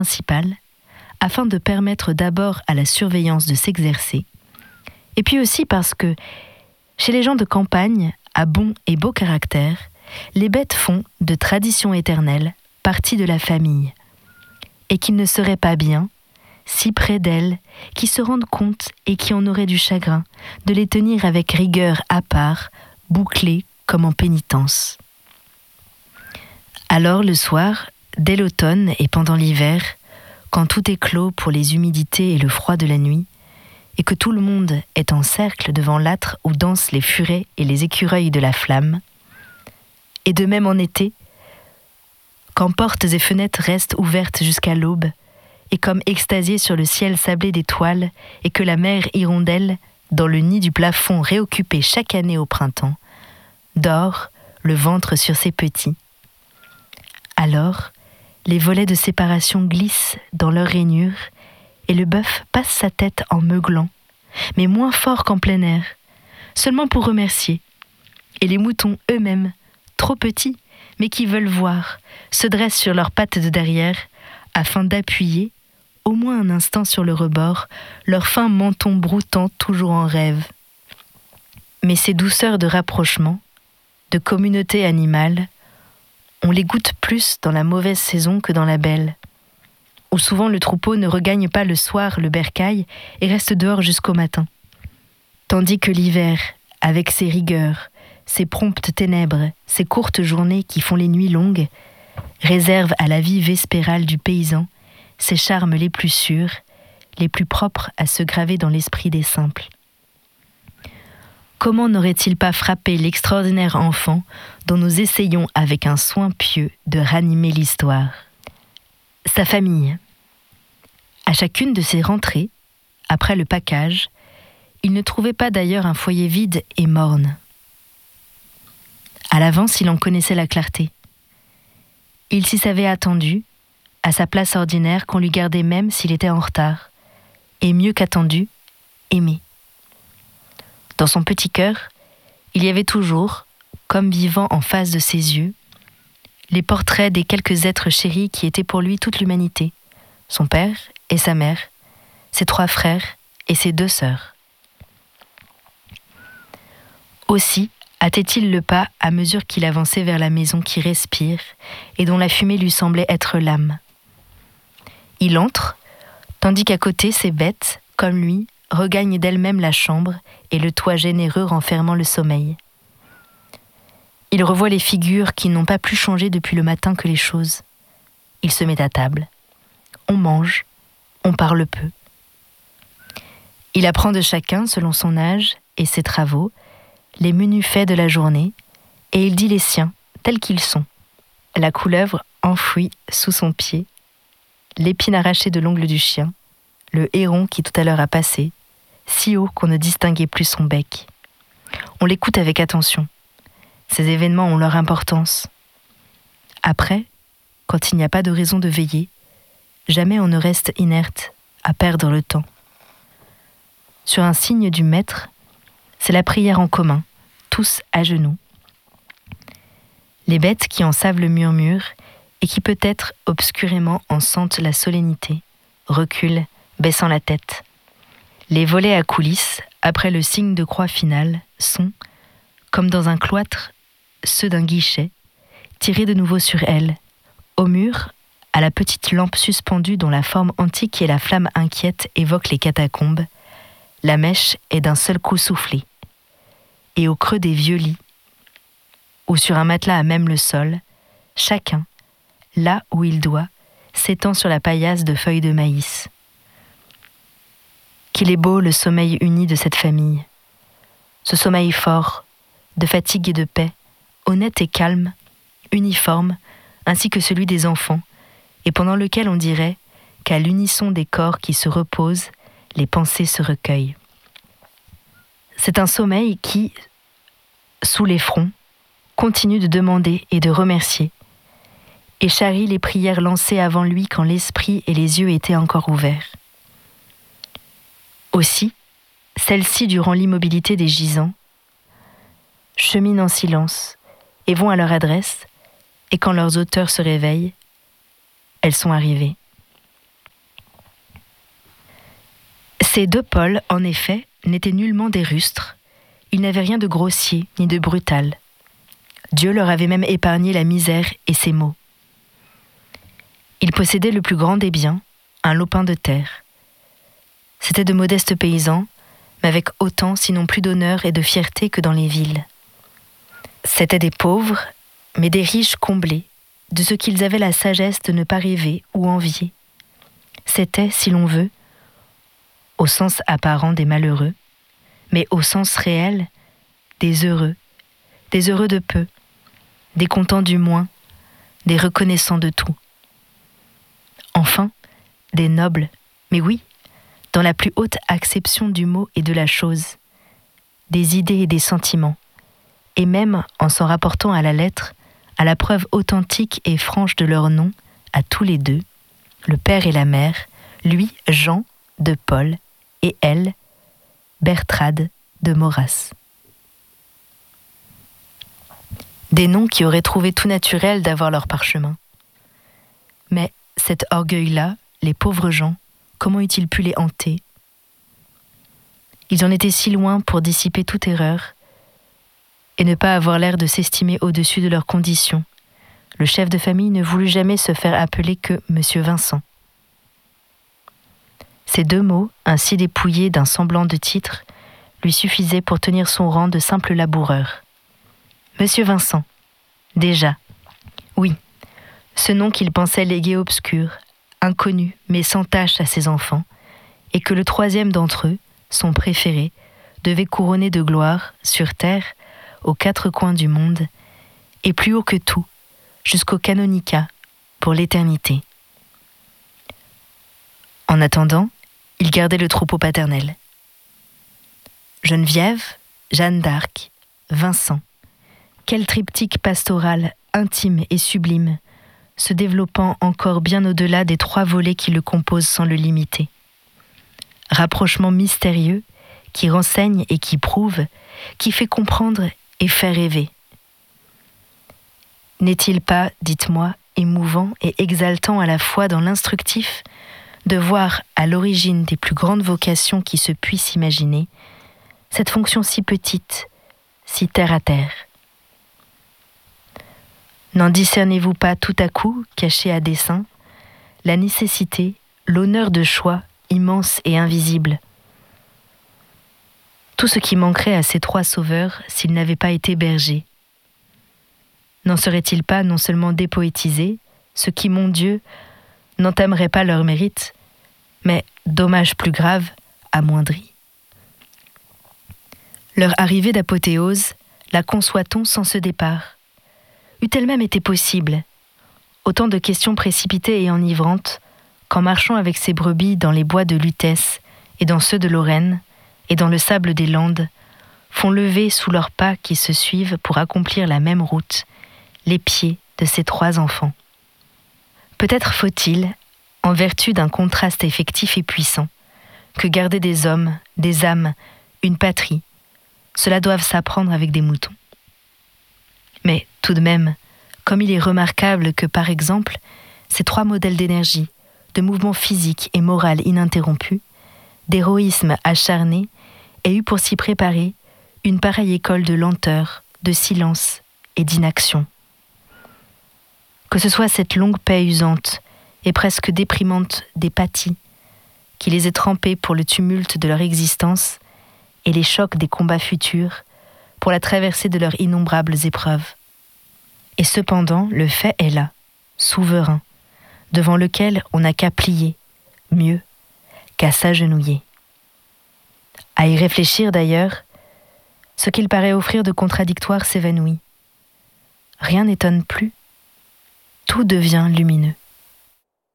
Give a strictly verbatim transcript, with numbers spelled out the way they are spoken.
principale, afin de permettre d'abord à la surveillance de s'exercer, et puis aussi parce que, chez les gens de campagne, à bon et beau caractère, les bêtes font, de tradition éternelle, partie de la famille, et qu'il ne serait pas bien, si près d'elles, qui se rendent compte et qui en auraient du chagrin, de les tenir avec rigueur à part, bouclées comme en pénitence. Alors le soir, dès l'automne et pendant l'hiver, quand tout est clos pour les humidités et le froid de la nuit, et que tout le monde est en cercle devant l'âtre où dansent les furets et les écureuils de la flamme, et de même en été, quand portes et fenêtres restent ouvertes jusqu'à l'aube, et comme extasiées sur le ciel sablé d'étoiles, et que la mer hirondelle, dans le nid du plafond réoccupé chaque année au printemps, dort, le ventre sur ses petits. Alors, les volets de séparation glissent dans leur rainure, et le bœuf passe sa tête en meuglant, mais moins fort qu'en plein air, seulement pour remercier. Et les moutons eux-mêmes, trop petits, mais qui veulent voir, se dressent sur leurs pattes de derrière, afin d'appuyer, au moins un instant sur le rebord, leur fin menton broutant toujours en rêve. Mais ces douceurs de rapprochement, de communauté animale, on les goûte plus dans la mauvaise saison que dans la belle, où souvent le troupeau ne regagne pas le soir le bercail et reste dehors jusqu'au matin. Tandis que l'hiver, avec ses rigueurs, ses promptes ténèbres, ses courtes journées qui font les nuits longues, réserve à la vie vespérale du paysan ses charmes les plus sûrs, les plus propres à se graver dans l'esprit des simples. Comment n'aurait-il pas frappé l'extraordinaire enfant dont nous essayons avec un soin pieux de ranimer l'histoire ? Sa famille. À chacune de ses rentrées, après le package, il ne trouvait pas d'ailleurs un foyer vide et morne. À l'avance, il en connaissait la clarté. Il s'y savait attendu, à sa place ordinaire qu'on lui gardait même s'il était en retard, et mieux qu'attendu, aimé. Dans son petit cœur, il y avait toujours, comme vivant en face de ses yeux, les portraits des quelques êtres chéris qui étaient pour lui toute l'humanité, son père et sa mère, ses trois frères et ses deux sœurs. Aussi hâtait-il le pas à mesure qu'il avançait vers la maison qui respire et dont la fumée lui semblait être l'âme. Il entre, tandis qu'à côté, ses bêtes, comme lui, regagnent d'elles-mêmes la chambre et le toit généreux renfermant le sommeil. Il revoit les figures qui n'ont pas plus changé depuis le matin que les choses. Il se met à table. On mange, on parle peu. Il apprend de chacun, selon son âge et ses travaux, les menus faits de la journée, et il dit les siens, tels qu'ils sont. La couleuvre enfouie sous son pied, l'épine arrachée de l'ongle du chien, le héron qui tout à l'heure a passé, si haut qu'on ne distinguait plus son bec. On l'écoute avec attention. Ces événements ont leur importance. Après, quand il n'y a pas de raison de veiller, jamais on ne reste inerte, à perdre le temps. Sur un signe du maître, c'est la prière en commun, tous à genoux. Les bêtes qui en savent le murmure et qui peut-être obscurément en sentent la solennité, reculent, baissant la tête. Les volets à coulisses, après le signe de croix final, sont, comme dans un cloître, ceux d'un guichet, tirés de nouveau sur elles, au mur, à la petite lampe suspendue dont la forme antique et la flamme inquiète évoquent les catacombes, la mèche est d'un seul coup soufflée. Et au creux des vieux lits, ou sur un matelas à même le sol, chacun, là où il doit, s'étend sur la paillasse de feuilles de maïs. Qu'il est beau le sommeil uni de cette famille. Ce sommeil fort, de fatigue et de paix, honnête et calme, uniforme, ainsi que celui des enfants, et pendant lequel on dirait qu'à l'unisson des corps qui se reposent, les pensées se recueillent. C'est un sommeil qui, sous les fronts, continue de demander et de remercier, et charrie les prières lancées avant lui quand l'esprit et les yeux étaient encore ouverts. Aussi, celles-ci, durant l'immobilité des gisants, cheminent en silence et vont à leur adresse, et quand leurs auteurs se réveillent, elles sont arrivées. Ces deux Paul, en effet, n'étaient nullement des rustres. Ils n'avaient rien de grossier ni de brutal. Dieu leur avait même épargné la misère et ses maux. Ils possédaient le plus grand des biens, un lopin de terre. C'étaient de modestes paysans, mais avec autant, sinon plus d'honneur et de fierté que dans les villes. C'étaient des pauvres, mais des riches comblés, de ce qu'ils avaient la sagesse de ne pas rêver ou envier. C'étaient, si l'on veut, au sens apparent des malheureux, mais au sens réel des heureux, des heureux de peu, des contents du moins, des reconnaissants de tout. Enfin, des nobles, mais oui, dans la plus haute acception du mot et de la chose, des idées et des sentiments, et même en s'en rapportant à la lettre, à la preuve authentique et franche de leur nom, à tous les deux, le père et la mère, lui, Jean de Paul, et elle, Bertrade de Maurras. Des noms qui auraient trouvé tout naturel d'avoir leur parchemin. Mais cet orgueil-là, les pauvres gens, comment eût-il pu les hanter ? Ils en étaient si loin pour dissiper toute erreur et ne pas avoir l'air de s'estimer au-dessus de leurs conditions. Le chef de famille ne voulut jamais se faire appeler que Monsieur Vincent. Ces deux mots, ainsi dépouillés d'un semblant de titre, lui suffisaient pour tenir son rang de simple laboureur. Monsieur Vincent, déjà, oui, ce nom qu'il pensait légué obscur, inconnu mais sans tache à ses enfants, et que le troisième d'entre eux, son préféré, devait couronner de gloire, sur terre, aux quatre coins du monde, et plus haut que tout, jusqu'au canonicat, pour l'éternité. En attendant, il gardait le troupeau paternel. Geneviève, Jeanne d'Arc, Vincent, quel triptyque pastoral intime et sublime, se développant encore bien au-delà des trois volets qui le composent sans le limiter. Rapprochement mystérieux, qui renseigne et qui prouve, qui fait comprendre et fait rêver. N'est-il pas, dites-moi, émouvant et exaltant à la fois dans l'instructif, de voir à l'origine des plus grandes vocations qui se puissent imaginer, cette fonction si petite, si terre à terre. N'en discernez-vous pas tout à coup, caché à dessein, la nécessité, l'honneur de choix immense et invisible? Tout ce qui manquerait à ces trois sauveurs s'ils n'avaient pas été bergers. N'en serait-il pas non seulement dépoétisé, ce qui, mon Dieu, n'entamerait pas leur mérite, mais, dommage plus grave, amoindri? Leur arrivée d'apothéose, la conçoit-on sans ce départ? Eût-elle même été possible? Autant de questions précipitées et enivrantes, qu'en marchant avec ses brebis dans les bois de Lutèce et dans ceux de Lorraine, et dans le sable des Landes, font lever sous leurs pas qui se suivent pour accomplir la même route, les pieds de ces trois enfants. Peut-être faut-il, en vertu d'un contraste effectif et puissant, que garder des hommes, des âmes, une patrie, cela doive s'apprendre avec des moutons. Mais tout de même, comme il est remarquable que, par exemple, ces trois modèles d'énergie, de mouvement physique et moral ininterrompu, d'héroïsme acharné, aient eu pour s'y préparer une pareille école de lenteur, de silence et d'inaction. Que ce soit cette longue paix usante et presque déprimante des pâtis qui les ait trempés pour le tumulte de leur existence et les chocs des combats futurs pour la traversée de leurs innombrables épreuves. Et cependant, le fait est là, souverain, devant lequel on n'a qu'à plier, mieux qu'à s'agenouiller. À y réfléchir d'ailleurs, ce qu'il paraît offrir de contradictoire s'évanouit. Rien n'étonne plus, tout devient lumineux.